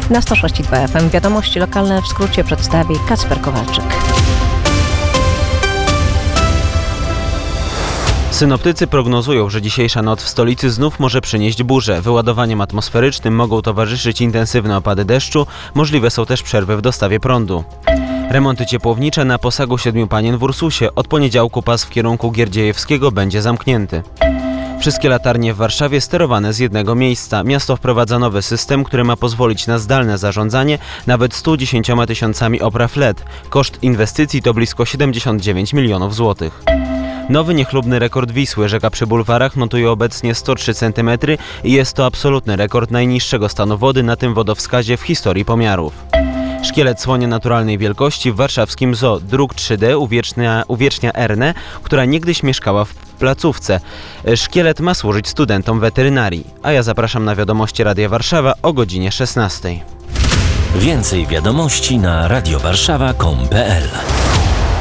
Na 106,2 FM wiadomości lokalne w skrócie przedstawi Kacper Kowalczyk. Synoptycy prognozują, że dzisiejsza noc w stolicy znów może przynieść burzę. Wyładowaniem atmosferycznym mogą towarzyszyć intensywne opady deszczu, możliwe są też przerwy w dostawie prądu. Remonty ciepłownicze na Posagu Siedmiu Panien w Ursusie. Od poniedziałku pas w kierunku Gierdziejewskiego będzie zamknięty. Wszystkie latarnie w Warszawie sterowane z jednego miejsca. Miasto wprowadza nowy system, który ma pozwolić na zdalne zarządzanie nawet 110 tysiącami opraw LED. Koszt inwestycji to blisko 79 milionów złotych. Nowy niechlubny rekord Wisły. Rzeka przy bulwarach notuje obecnie 103 cm i jest to absolutny rekord najniższego stanu wody na tym wodowskazie w historii pomiarów. Szkielet słonia naturalnej wielkości w warszawskim zoo. Druk 3D uwiecznia Ernę, która niegdyś mieszkała w placówce. Szkielet ma służyć studentom weterynarii. A ja zapraszam na wiadomości Radia Warszawa o godzinie 16. Więcej wiadomości na radiowarszawa.com.pl